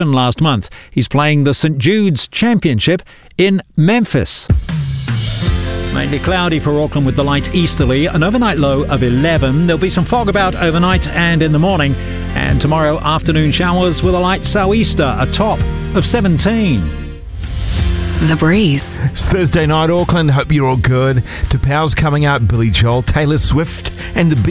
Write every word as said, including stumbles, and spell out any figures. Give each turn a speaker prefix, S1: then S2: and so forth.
S1: last month. He's playing the Saint Jude's Championship in Memphis. Mainly cloudy for Auckland with the light easterly, an overnight low of eleven. There'll be some fog about overnight and in the morning. And tomorrow afternoon showers with a light sou'easter, a top of seventeen.
S2: The Breeze.
S3: It's Thursday night, Auckland. Hope you're all good. T'Pau's coming out, Billy Joel, Taylor Swift, and the